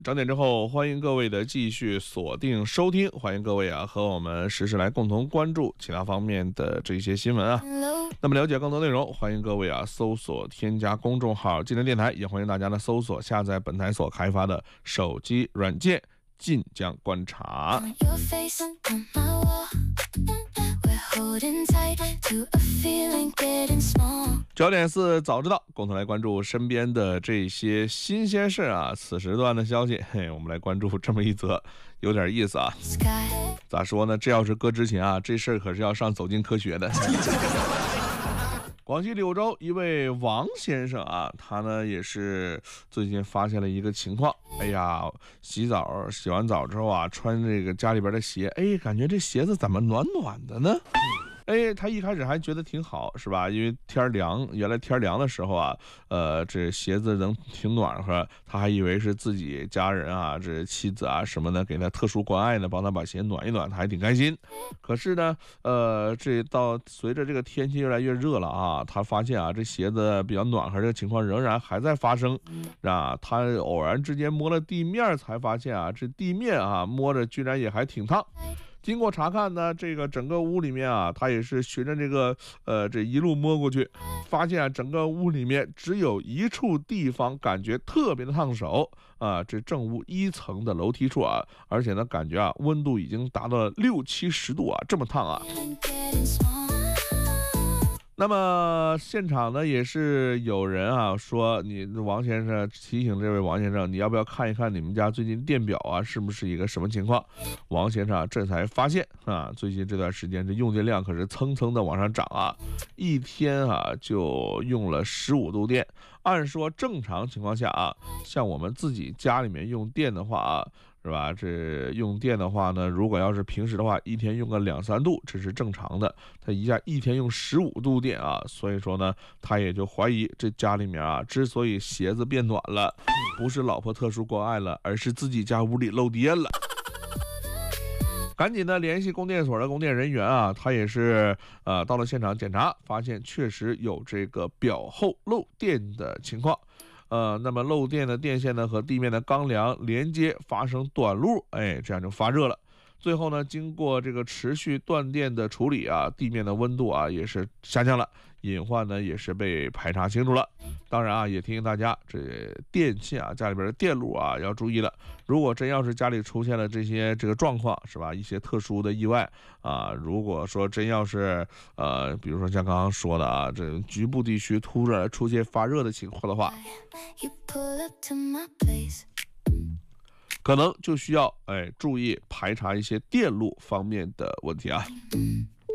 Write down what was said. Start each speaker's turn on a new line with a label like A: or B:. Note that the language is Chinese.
A: 整点之后，欢迎各位的继续锁定收听，欢迎各位啊和我们实时来共同关注其他方面的这些新闻啊。那么了解更多内容，欢迎各位啊搜索添加公众号晋江电台，也欢迎大家呢搜索下载本台所开发的手机软件晋江观察。9:04早知道，共同来关注身边的这些新鲜事啊。此时段的消息，我们来关注这么一则，有点意思啊。咋说呢？这要是搁之前啊，这事儿可是要上走进科学的。广西柳州一位王先生啊，他呢也是最近发现了一个情况，哎呀，洗完澡之后啊，穿这个家里边的鞋，感觉这鞋子怎么暖暖的呢？他一开始还觉得挺好，是吧？因为天凉，原来天凉的时候啊，这鞋子能挺暖和，他还以为是自己家人啊，这妻子啊什么的给他特殊关爱呢，帮他把鞋暖一暖，他还挺开心。可是呢，这随着这个天气越来越热了啊，他发现啊，这鞋子比较暖和这个情况仍然还在发生啊。他偶然之间摸了地面，才发现啊，这地面啊摸着居然也还挺烫。经过查看呢，这个整个屋里面啊，他也是循着这个这一路摸过去，发现啊，整个屋里面只有一处地方感觉特别的烫手啊，这正屋1层的楼梯处啊，而且呢，感觉啊温度已经达到了60-70度啊，这么烫啊。那么现场呢也是有人啊说，你王先生提醒这位王先生，你要不要看一看你们家最近电表啊是不是一个什么情况？王先生这才发现啊，最近这段时间这用电量可是蹭蹭的往上涨啊，一天啊就用了15度电。按说正常情况下啊，像我们自己家里面用电的话啊，是吧？这用电的话呢，如果要是平时的话，一天用个2-3度，这是正常的。他一天用15度电啊，所以说呢，他也就怀疑这家里面啊，之所以鞋子变暖了，不是老婆特殊关爱了，而是自己家屋里漏电了。赶紧的联系供电所的供电人员啊，他也是到了现场检查，发现确实有这个表后漏电的情况。那么漏电的电线呢和地面的钢梁连接发生短路，这样就发热了。最后呢，经过这个持续断电的处理啊，地面的温度啊也是下降了，隐患呢也是被排查清楚了。当然啊，也提醒大家，这电器啊，家里边的电路啊要注意了。如果真要是家里出现了这个状况，是吧？一些特殊的意外啊，如果说真要是比如说像刚刚说的啊，这局部地区突然出现发热的情况的话，可能就需要注意排查一些电路方面的问题啊。